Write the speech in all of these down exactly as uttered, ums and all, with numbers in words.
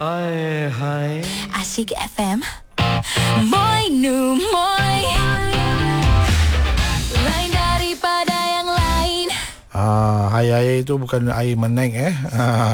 Hai, hai. Asyik F M. Moi nu moi. Lain daripada yang lain. Ah, air-air itu bukan air meneng eh. Ah.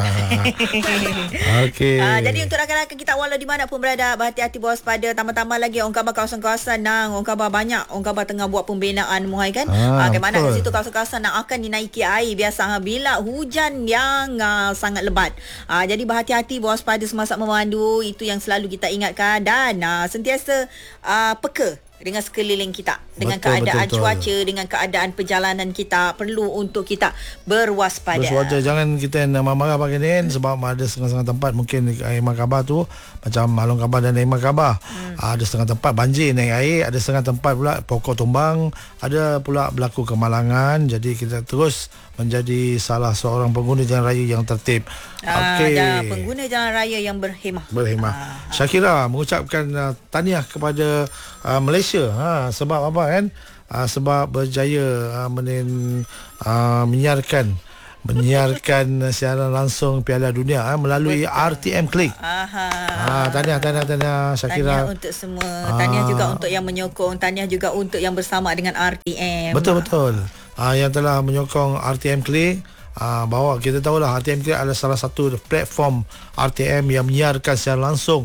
Okey. Uh, jadi untuk rakan-rakan kita walau di mana pun berada, berhati-hati berwaspada. Tambah-tambah lagi orang khabar kawasan-kawasan nang orang khabar banyak orang khabar tengah buat pembinaan muhai kan. Ah, uh, ke mana di situ kawasan-kawasan yang akan dinaiki air biasa ha, bila hujan yang uh, sangat lebat. Uh, jadi berhati-hati berwaspada semasa memandu, itu yang selalu kita ingatkan, dan uh, sentiasa uh, peka dengan sekeliling kita, dengan betul, keadaan betul, cuaca, betul. Dengan keadaan perjalanan kita, perlu untuk kita berwaspada. Berwaspada, jangan kita nak marah pakai ni hmm. sebab ada setengah-setengah tempat mungkin Imam Khabar tu macam Along Khabar dan Imam Khabar. Hmm. Ada setengah tempat banjir naik air, ada setengah tempat pula pokok tumbang, ada pula berlaku kemalangan. Jadi kita terus menjadi salah seorang pengguna jalan raya yang tertib. Ah, okay. Dan pengguna jalan raya yang berhemah. Berhemah. Ah, Syakira mengucapkan uh, tahniah kepada uh, Malaysia ha, sebab apa kan? Uh, sebab berjaya uh, menin, uh, menyiarkan menyiarkan siaran langsung Piala Dunia ha, melalui betul. R T M Click. Aha. Ha, tahniah tahniah tahniah Syakira. Tahniah untuk semua. Tahniah ah. juga untuk yang menyokong, tahniah juga untuk yang bersama dengan R T M. Betul betul. Uh, yang telah menyokong R T M Click. Uh, bahawa kita tahulah R T M Click adalah salah satu platform R T M yang menyiarkan secara langsung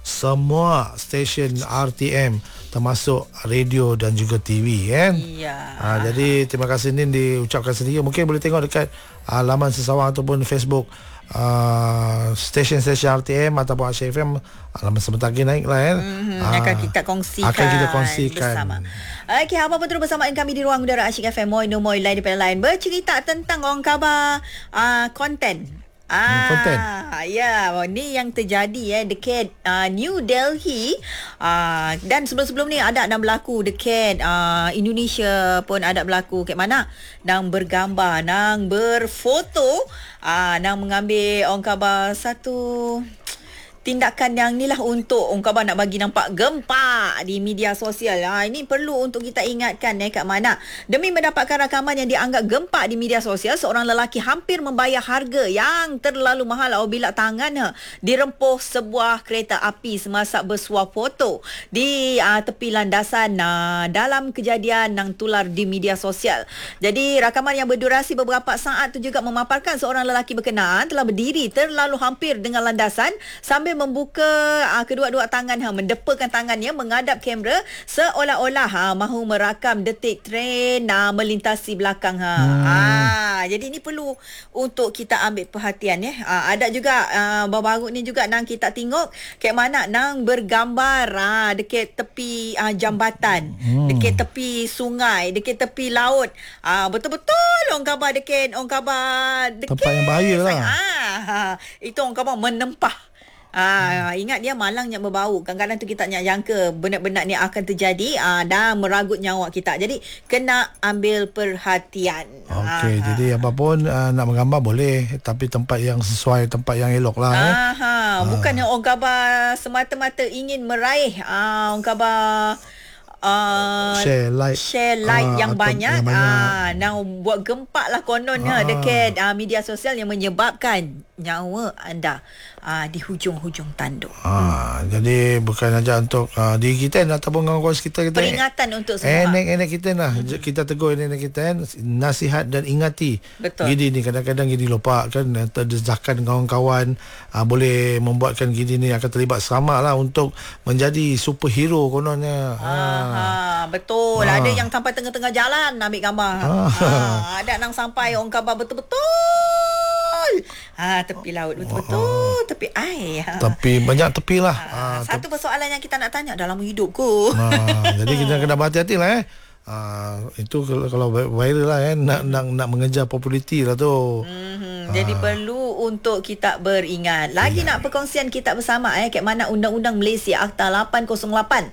semua stesen R T M termasuk radio dan juga T V kan. Ya. Uh, jadi terima kasih ni diucapkan sendiri. Mungkin boleh tengok dekat uh, laman Sesawang ataupun Facebook uh, stesen-stesen R T M ataupun Asyik F M. Alamat sebentar lagi naik lah kan. Mm-hmm. Uh, akan kita kongsikan akan kita kongsikan bersama. Okey, apa pun terus bersamaan kami di ruang udara Asyik F M. Moi no moi lain daripada lain, bercerita tentang orang khabar uh, konten. Ah, konten. Ya, ni yang terjadi eh dekat uh, New Delhi, uh, dan sebelum-sebelum ni ada nak berlaku dekat uh, Indonesia pun ada berlaku kat mana nang bergambar, nang berfoto, uh, nang mengambil orang khabar satu tindakan yang ni lah untuk orang khabar nak bagi nampak gempak di media sosial. Ha, ini perlu untuk kita ingatkan eh kat mana. Demi mendapatkan rakaman yang dianggap gempak di media sosial, seorang lelaki hampir membayar harga yang terlalu mahal apabila tangannya dirempuh sebuah kereta api semasa bersuah foto di uh, tepi landasan uh, dalam kejadian yang tular di media sosial. Jadi rakaman yang berdurasi beberapa saat tu juga memaparkan seorang lelaki berkenaan telah berdiri terlalu hampir dengan landasan sambil membuka uh, kedua-dua tangan, ha, mendepakan tangannya menghadap kamera seolah-olah ha, mahu merakam detik tren uh, melintasi belakang. Ha. Hmm. Ha, jadi ini perlu untuk kita ambil perhatian ya. Ha, ada juga uh, baru-baru ni juga nang kita tengok kat mana nang bergambar ha, dekat tepi uh, jambatan, hmm. dekat tepi sungai, dekat tepi laut. Ha, betul-betul orang khabar dekat orang khabar dekat tempat yang bahaya lah. Ha, itu orang khabar menempah. Ah, hmm. Ingat dia malangnya berbau. Kadang-kadang tu kita tak jangka benar-benar ni akan terjadi ah, dan meragut nyawa kita. Jadi kena ambil perhatian. Okey, ah, jadi apapun uh, nak menggambar boleh, tapi tempat yang sesuai, tempat yang elok lah. Ah, eh. ha. Bukannya orang khabar semata-mata ingin meraih ah, orang khabar Uh, share like share like uh, yang banyak, yang banyak. Uh, now buat gempak lah kononnya uh. dekat uh, media sosial yang menyebabkan nyawa anda uh, di hujung-hujung tanduk. Uh, hmm. Jadi bukan saja untuk uh, diri kita ataupun kawan-kawan sekitar kita. Peringatan eh, untuk semua. Enek-enek kita lah. Hmm. Kita tegur enek-enek kita kan. Nasihat dan ingati. Betul. Gidi ni kadang-kadang gidi lupa kan. Terdezakan kawan-kawan. Uh, boleh membuatkan gidi ni akan terlibat selamat lah untuk menjadi superhero kononnya. Uh. Ha, betul. Ha. Ada yang sampai tengah-tengah jalan ambil gambar. Ha. Ha. Ada yang sampai orang khabar betul-betul. Ha, tepi laut betul-betul, ha. Tepi air. Ha. Tapi banyak tepi lah. Ha. Ha. Satu persoalan yang kita nak tanya dalam hidupku. Ha. Jadi kita kena berhati-hati lah eh. Uh, itu kalau viral lah kan, nak nak nak mengejar populariti lah tu. Mm-hmm. Jadi uh. perlu untuk kita beringat. Lagi yeah. nak perkongsian kita bersama eh kat mana Undang-Undang Malaysia Akta lapan kosong lapan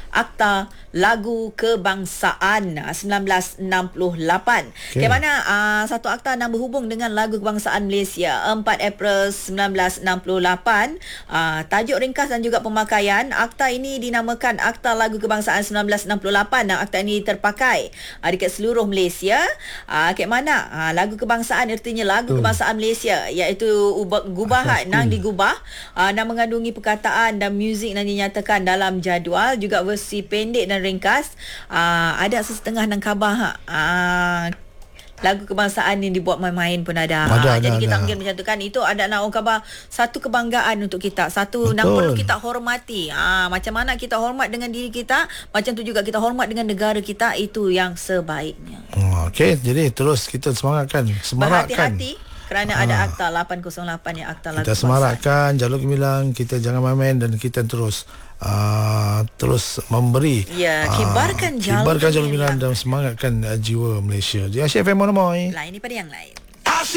Akta Lagu Kebangsaan uh, sembilan belas enam puluh lapan. Okay. Ke mana uh, satu akta yang berhubung dengan Lagu Kebangsaan Malaysia empat April sembilan belas enam puluh lapan. Uh, tajuk ringkas dan juga pemakaian akta ini dinamakan Akta Lagu Kebangsaan sembilan belas enam puluh lapan dan akta ini terpakai uh, dekat seluruh Malaysia. Uh, ke mana uh, lagu kebangsaan artinya lagu uh. kebangsaan Malaysia, iaitu ubah, gubahan nang digubah uh, dan mengandungi perkataan dan muzik yang dinyatakan dalam jadual, juga versi pendek dan ringkas. Uh, ada sesetengah nang khabar uh, lagu kebangsaan yang dibuat main-main pun ada. Ada, ha, jadi ada, kita ada. mungkin macam tu kan. Itu ada nak orang khabar satu kebanggaan untuk kita. Satu yang perlu kita hormati. Ha, macam mana kita hormat dengan diri kita, macam tu juga kita hormat dengan negara kita. Itu yang sebaiknya. Hmm, Okey, jadi terus kita semangatkan, semarakkan. Berhati-hati kerana ha. ada Akta lapan kosong lapan yang Akta Lagu Kita semarakkan jalur gemilang, kita jangan main-main dan kita terus uh, terus memberi. Ya, kibarkan uh, jalur kibarkan jalur gemilang gemilang dan semangatkan uh, jiwa Malaysia. Di Asyik F M Monomoy. lain daripada yang lain.